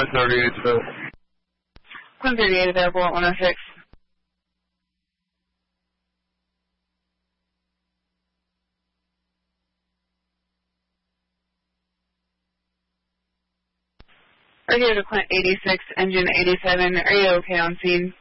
Quinn 38 available. Quinn 38 available at 106. Radio to Quinn 86, engine 87. Are you okay on scene?